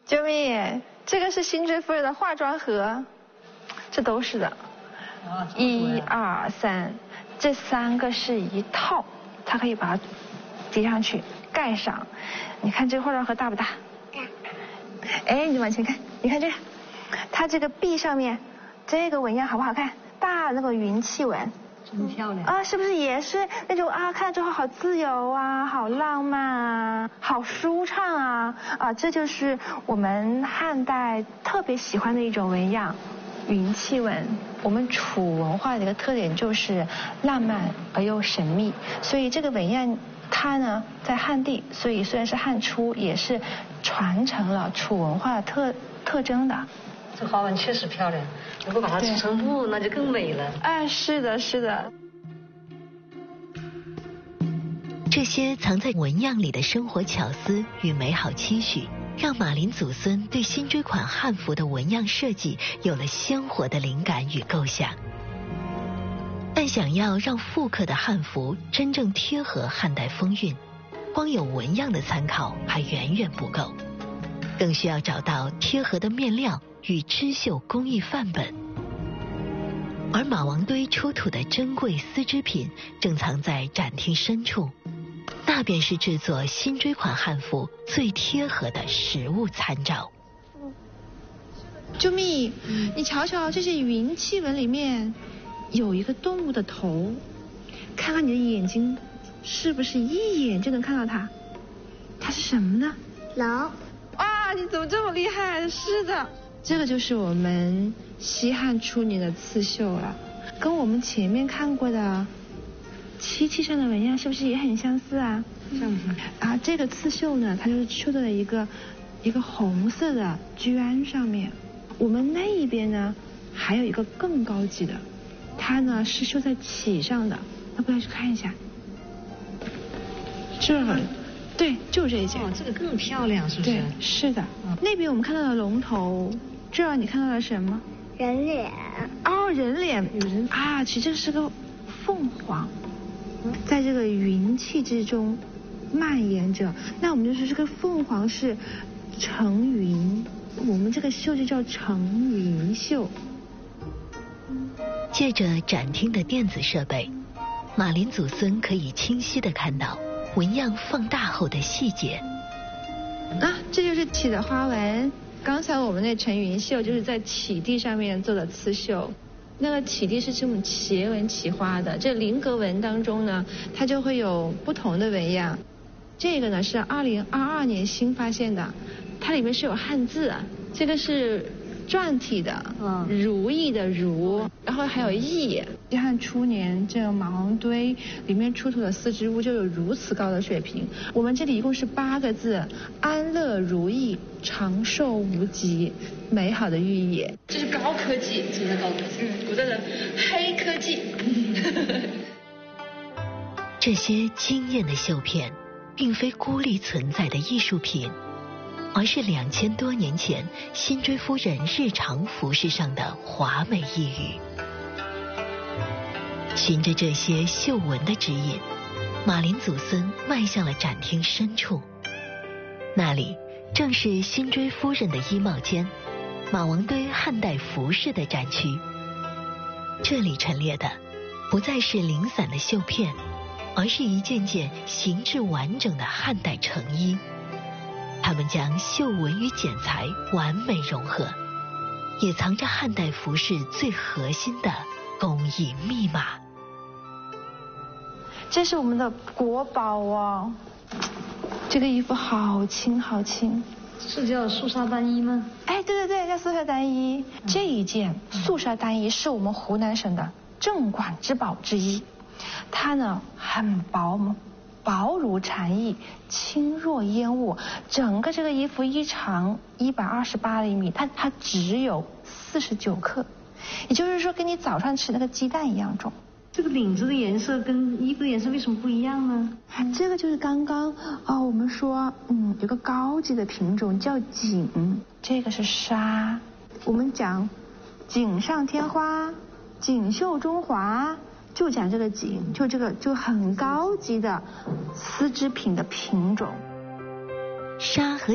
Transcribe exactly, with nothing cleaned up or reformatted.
救命！这个是辛追夫人的化妆盒，这都是的。一二三，这三个是一套，它可以把它叠上去盖上。你看这个化妆盒大不大？大。哎，你往前看，你看这个，它这个壁上面这个纹样好不好看？大那个云气纹。 真漂亮啊！是不是也是那种啊？看了之后好自由啊，好浪漫啊，好舒畅啊！啊，这就是我们汉代特别喜欢的一种纹样，云气纹。我们楚文化的一个特点就是浪漫而又神秘，所以这个纹样它呢在汉地，所以虽然是汉初，也是传承了楚文化的特特征的。 这花纹确实漂亮，如果把它织成布，那就更美了。 哎，是的，是的。 这些藏在纹样里的生活巧思与美好期许，让马林祖孙对新追款汉服的纹样设计有了鲜活的灵感与构想。但想要让复刻的汉服真正贴合汉代风韵，光有纹样的参考还远远不够，更需要找到贴合的面料与织绣工艺范本。而马王堆出土的珍贵丝织品正藏在展厅深处，那便是制作新追款汉服最贴合的实物参照。 救命！你瞧瞧，这些云气纹里面有一个动物的头，看看你的眼睛，是不是一眼就能看到它？它是什么呢？ 龙。 哇，你怎么这么厉害？是的。这个就是我们西汉初年的刺绣了，跟我们前面看过的漆器上的纹样是不是也很相似啊？ 像不像？ 啊，这个刺绣呢，它就是绣在了一个一个红色的绢上面。我们那一边呢，还有一个更高级的，它呢是绣在旗上的。要不要去看一下？这儿。对，就这一件。 哦，这个更漂亮，是不是？ 对，是的。嗯、那边我们看到了龙头，这儿你看到了什么？ 人脸。 哦，人脸，有人啊，其实这是个凤凰，在这个云气之中蔓延着。那我们就说这个凤凰是乘云，我们这个绣就叫乘云绣。 借着展厅的电子设备，马林祖孙可以清晰地看到纹样放大后的细节。 啊，这就是起的花纹。刚才我们那乘云绣就是在起地上面做的刺绣，那个起地是这种斜纹起花的。这菱格纹当中呢，它就会有不同的纹样。这个呢是二零二二年新发现的，它里面是有汉字，这个是篆体的，嗯，如意的如，然后还有意。西汉初年，这个马王堆里面出土的丝织物就有如此高的水平。我们这里一共是八个字：安乐如意，长寿无疾，美好的寓意。这是高科技， 真的高科技。 嗯，古代的黑科技。 这些惊艳的绣片，并非孤立存在的艺术品，而是两千多年前辛追夫人日常服饰上的华美一语。循着这些绣纹的指引，马林祖孙迈向了展厅深处，那里正是辛追夫人的衣帽间，马王堆汉代服饰的展区。这里陈列的不再是零散的绣片，而是一件件形制完整的汉代成衣。他们将绣纹与剪裁完美融合，也藏着汉代服饰最核心的工艺密码。 这是我们的国宝哦，这个衣服好轻好轻。 是叫素纱单衣吗？ 哎，对对对，叫素纱单衣。嗯、这一件素纱单衣是我们湖南省的镇馆之宝之一，它呢很薄。薄如蝉翼，轻若烟雾。整个这个衣服衣长一百二十八厘米，它它只有四十九克，也就是说跟你早上吃那个鸡蛋一样重。 这个领子的颜色跟衣服的颜色为什么不一样呢？ 嗯、这个就是刚刚啊、哦，我们说嗯有个高级的品种叫锦，这个是纱。我们讲锦上添花，锦绣中华。就讲这个锦，就这个就很高级的丝织品的品种。 纱和